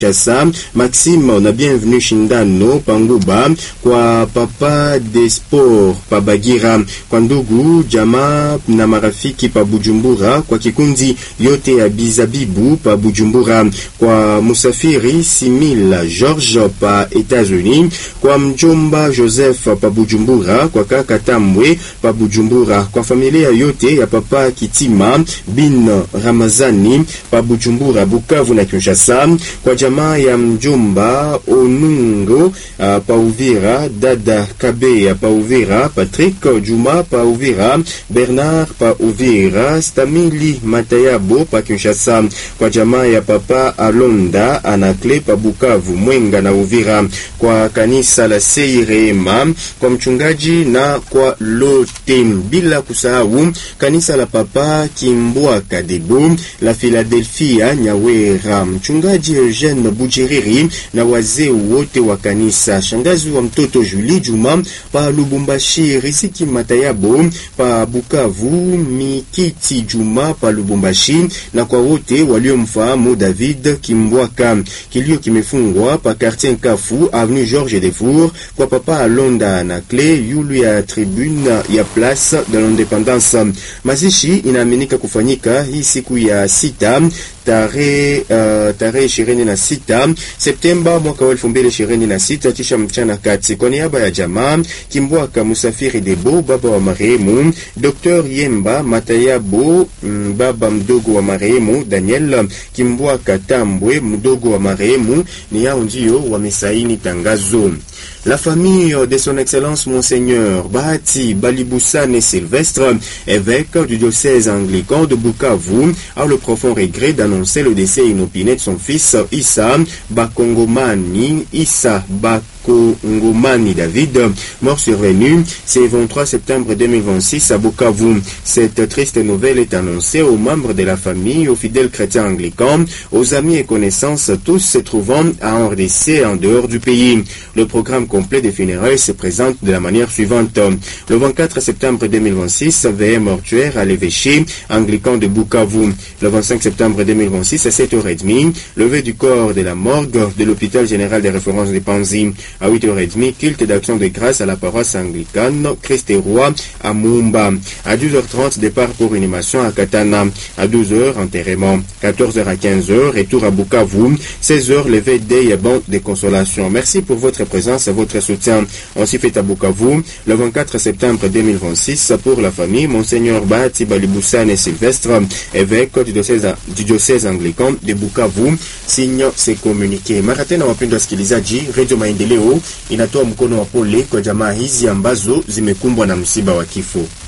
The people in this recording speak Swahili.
Chasa, Maxime na bienvenue Shindano Panguba, kwa papa de sport pa Bagira, kwa ndugu jamaa na marafiki pa Bujumbura, kwa kikundi yote ya Bizabibu pa Bujumbura, kwa musafiri Simila George pa Etats-Unis, kwa mjomba Joseph pa Bujumbura, kwa kaka Tambwe pa Bujumbura, kwa familia yote ya papa Kitima bin Ramazani pa Bujumbura, Bukavu na Kinshasa, kwa jamaa ya mjomba Onungo pa Uvira, dada Kabe pa Uvira, Patrick Juma pa Uvira, Bernard pa Uvira, Stamili Matayabo pa Kinshasa, kwa jamaa ya papa Alonda Anakle pa Bukavu, Mwenga na Uvira, kwa kanisa la Seirema, kwa mchungaji na kwa Lotem, bila kusahau kanisa la papa Kimbwa Kadebo la Philadelphia Nyawera, mchungaji Eugene Bujiriri na wazee wote wa kanisa, shangazi wa mtoto Julie Juma pa Lubumbashi, Riziki Matayabo pa Bukavu, Mikiti Juma pa Lubumbashi, na kwa wote waliomfahamu David Kimbwaka. Kilio kimefungwa pa quartier Kafu avenue Georges Defour, kwa papa Alonda na Clé yulu ya tribune ya place de l'Indépendance. Mazishi inaaminika kufanyika hii siku ya sita tarehe 26 Septemba mwaka 2026 kisha mchana kati. Kwa niaba ya jamaa Kimbwaka Musafiri Debo, baba wa marehemu, Dr. Yemba Matayabo, baba mdogo wa marehemu, Daniel Kimbwaka Tambwe, mdogo wa marehemu, ni hao ndio wamesaini tangazo. La famille de son excellence Monseigneur Bahati Baliboussane Sylvestre, évêque du diocèse anglican de Bukavu, a le profond regret d'annoncer le décès inopiné de son fils Issa Bakongomani David, mort survenu ce 23 septembre 2026 à Bukavu. Cette triste nouvelle est annoncée aux membres de la famille, aux fidèles chrétiens anglicans, aux amis et connaissances, tous se trouvant en RDC et en dehors du pays. Le programme complet des funérailles se présente de la manière suivante. Le 24 septembre 2026, veillée mortuaire à l'évêché anglican de Bukavu. Le 25 septembre 2026, à 7h30, levée du corps de la morgue de l'hôpital général des références de Panzi. À 8h30, culte d'action de grâce à la paroisse anglicane Christ et Roi à Mumba. À 12h30, départ pour inhumation à Katana. À 12h, enterrement. 14h à 15h, retour à Bukavu. 16h, levée des bancs de consolation. Merci pour votre présence et votre soutien. On s'y fait à Bukavu le 24 septembre 2026 pour la famille Monseigneur Bahati Baliboussane Sylvestre, évêque du diocèse anglican de Bukavu. Signe se communiqué. Maratena wapendwa wasikilizaji, Radio Maendeleo inatoa mkono wa pole kwa jamaa hizi ambazo zimekumbwa na msiba wa kifo.